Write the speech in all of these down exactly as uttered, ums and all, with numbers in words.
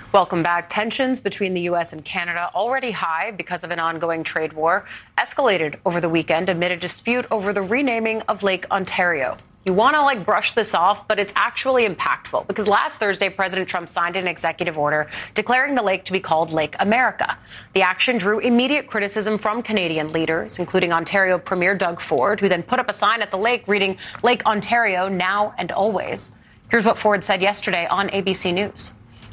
Welcome back. Tensions between the U S and Canada, already high because of an ongoing trade war, escalated over the weekend amid a dispute over the renaming of Lake Ontario. You want to like brush this off, but it's actually impactful because last Thursday, President Trump signed an executive order declaring the lake to be called Lake America. The action drew immediate criticism from Canadian leaders, including Ontario Premier Doug Ford, who then put up a sign at the lake reading Lake Ontario now and always. Here's what Ford said yesterday on A B C News.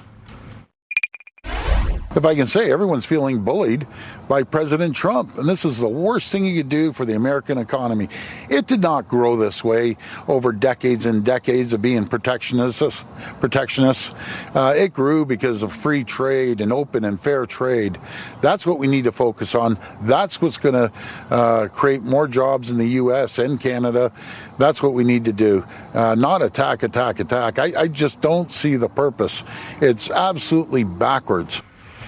If I can say, everyone's feeling bullied by President Trump. And this is the worst thing you could do for the American economy. It did not grow this way over decades and decades of being protectionist. protectionist. Uh, it grew because of free trade and open and fair trade. That's what we need to focus on. That's what's going to uh, create more jobs in the U S and Canada. That's what we need to do. Uh, not attack, attack, attack. I, I just don't see the purpose. It's absolutely backwards.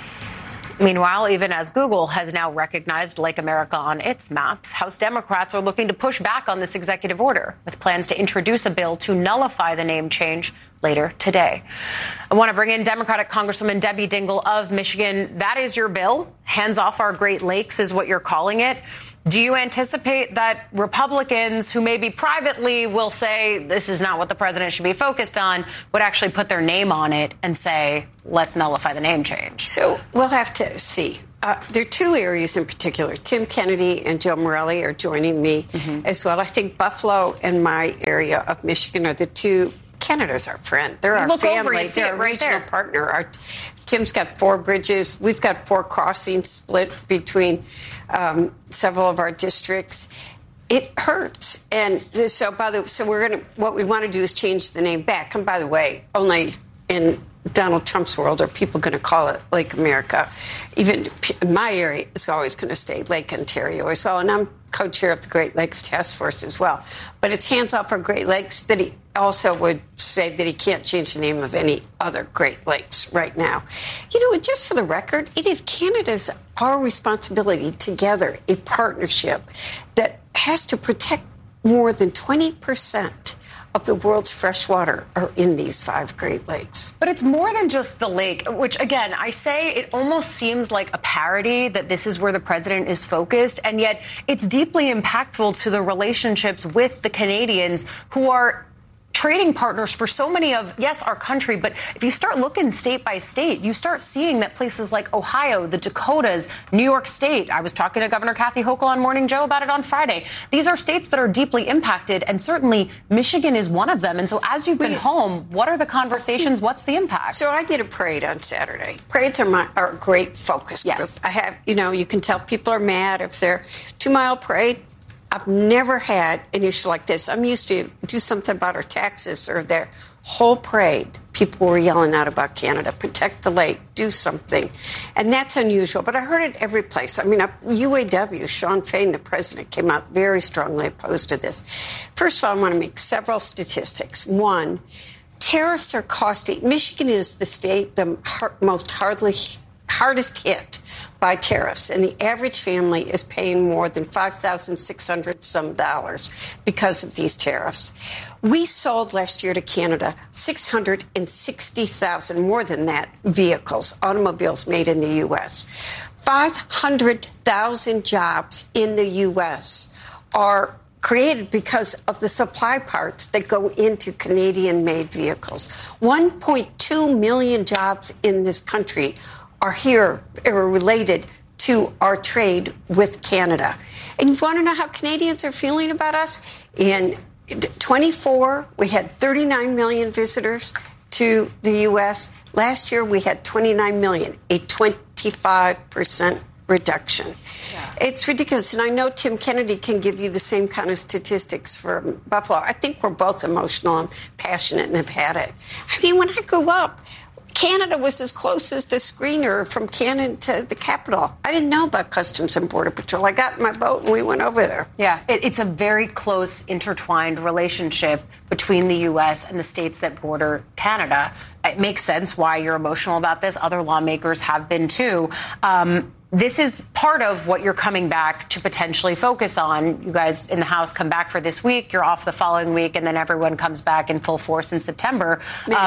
Meanwhile, even as Google has now recognized Lake America on its maps, House Democrats are looking to push back on this executive order with plans to introduce a bill to nullify the name change later today. I want to bring in Democratic Congresswoman Debbie Dingell of Michigan. That is your bill. Hands off our Great Lakes is what you're calling it. Do you anticipate that Republicans who maybe privately will say this is not what the president should be focused on would actually put their name on it and say, let's nullify the name change? So we'll have to see. Uh, there are two areas in particular. Tim Kennedy and Joe Morelli are joining me mm-hmm. as well. I think Buffalo and my area of Michigan are the two. Canada's our friend. They're our Look family. Over, They're a right regional there. partner. Our, Tim's got four bridges. We've got four crossings split between um, several of our districts. It hurts. And so, by the so we're going to what we want to do is change the name back. And by the way, only in Donald Trump's world are people going to call it Lake America. Even in my area, it's always going to stay Lake Ontario as well. And I'm co-chair of the Great Lakes Task Force as well. But it's hands off our Great Lakes. That he also would say that he can't change the name of any other Great Lakes right now. You know, just for the record, it is Canada's, our responsibility together, a partnership that has to protect more than twenty percent of the world's fresh water are in these five Great Lakes. But it's more than just the lake, which, again, I say it almost seems like a parody that this is where the president is focused, and yet it's deeply impactful to the relationships with the Canadians who are trading partners for so many of, yes, our country, but if you start looking state by state, you start seeing that places like Ohio, the Dakotas, New York State, I was talking to Governor Kathy Hochul on Morning Joe about it on Friday. These are states that are deeply impacted, and certainly Michigan is one of them. And so as you've been we, home, what are the conversations? What's the impact? So I did a parade on Saturday. Parades are, my, are a great focus group. Yes. I have, you know, you can tell people are mad if they're two-mile parade. I've never had an issue like this. I'm used to do something about our taxes or their whole parade. People were yelling out about Canada, protect the lake, do something. And that's unusual. But I heard it every place. I mean, U A W, Sean Fain, the president, came out very strongly opposed to this. First of all, I want to make several statistics. One, tariffs are costing. Michigan is the state the hard, most hardly, hardest hit by tariffs, and the average family is paying more than five thousand six hundred some dollars because of these tariffs. We sold last year to Canada six hundred sixty thousand, more than that, vehicles, automobiles made in the U S. five hundred thousand jobs in the U S are created because of the supply parts that go into Canadian-made vehicles. one point two million jobs in this country are here, are related to our trade with Canada. And you want to know how Canadians are feeling about us? In twenty-four, we had thirty-nine million visitors to the U S. Last year, we had twenty-nine million, a twenty-five percent reduction. Yeah. It's ridiculous. And I know Tim Kennedy can give you the same kind of statistics for Buffalo. I think we're both emotional and passionate and have had it. I mean, when I grew up, Canada was as close as the screener from Canada to the capital. I didn't know about Customs and Border Patrol. I got in my boat and we went over there. Yeah, it, it's a very close, intertwined relationship between the U S and the states that border Canada. It makes sense why you're emotional about this. Other lawmakers have been, too. Um, This is part of what you're coming back to potentially focus on. You guys in the House come back for this week. You're off the following week, and then everyone comes back in full force in September. Maybe. Um,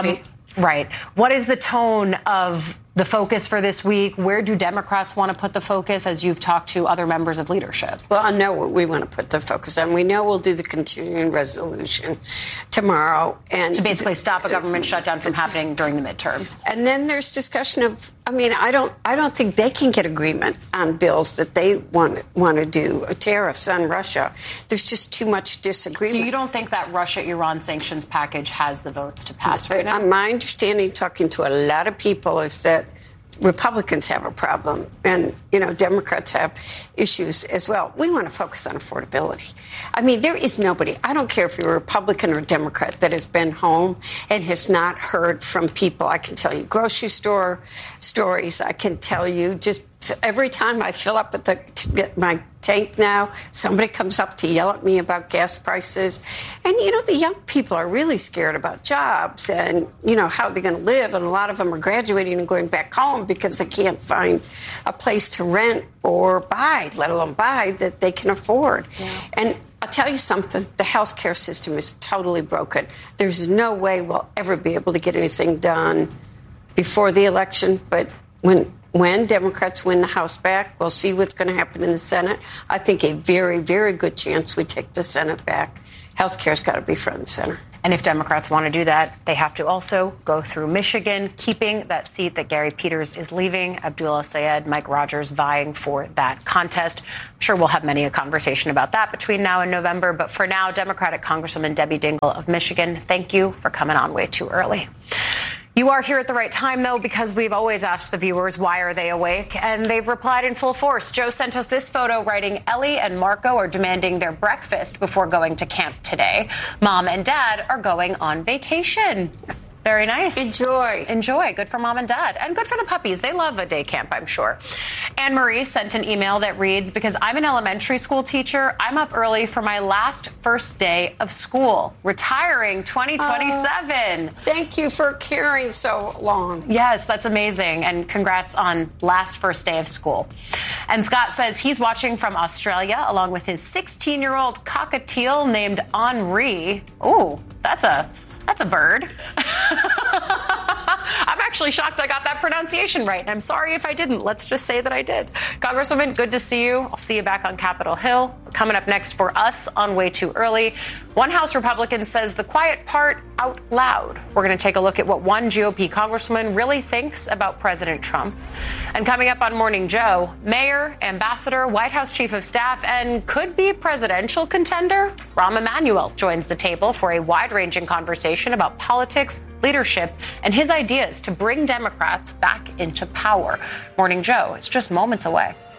Right. What is the tone of the focus for this week? Where do Democrats want to put the focus as you've talked to other members of leadership? Well, I know what we want to put the focus on. We know we'll do the continuing resolution tomorrow. And to basically stop a government shutdown from happening during the midterms. And then there's discussion of, I mean, I don't I don't think they can get agreement on bills that they want, want to do, tariffs on Russia. There's just too much disagreement. So you don't think that Russia-Iran sanctions package has the votes to pass right now? My understanding, talking to a lot of people, is that Republicans have a problem, and, you know, Democrats have issues as well. We want to focus on affordability. I mean, there is nobody, I don't care if you're a Republican or Democrat, that has been home and has not heard from people. I can tell you grocery store stories. I can tell you just every time I fill up at the my tank now, somebody comes up to yell at me about gas prices. And, you know, the young people are really scared about jobs and, you know, how they're going to live. And a lot of them are graduating and going back home because they can't find a place to rent or buy, let alone buy, that they can afford. Yeah. And I'll tell you something, the health care system is totally broken. There's no way we'll ever be able to get anything done before the election. But when When Democrats win the House back, we'll see what's going to happen in the Senate. I think a very, very good chance we take the Senate back. Health care's got to be front and center. And if Democrats want to do that, they have to also go through Michigan, keeping that seat that Gary Peters is leaving. Abdullah Sayed, Mike Rogers vying for that contest. I'm sure we'll have many a conversation about that between now and November. But for now, Democratic Congresswoman Debbie Dingell of Michigan, thank you for coming on way too early. You are here at the right time, though, because we've always asked the viewers, why are they awake? And they've replied in full force. Joe sent us this photo writing, Ellie and Marco are demanding their breakfast before going to camp today. Mom and Dad are going on vacation. Very nice. Enjoy. Enjoy. Good for mom and dad. And good for the puppies. They love a day camp, I'm sure. Anne Marie sent an email that reads, because I'm an elementary school teacher, I'm up early for my last first day of school. Retiring twenty twenty-seven. Uh, thank you for caring so long. Yes, that's amazing. And congrats on last first day of school. And Scott says he's watching from Australia along with his sixteen-year-old cockatiel named Henri. Ooh, that's a... That's a bird. I'm actually shocked I got that pronunciation right. And I'm sorry if I didn't. Let's just say that I did. Congresswoman, good to see you. I'll see you back on Capitol Hill. Coming up next for us on Way Too Early, one House Republican says the quiet part out loud. We're going to take a look at what one G O P congresswoman really thinks about President Trump. And coming up on Morning Joe, Mayor, Ambassador, White House Chief of Staff, and could-be presidential contender Rahm Emanuel joins the table for a wide-ranging conversation about politics, leadership, and his ideas to bring Democrats back into power. Morning Joe, it's just moments away.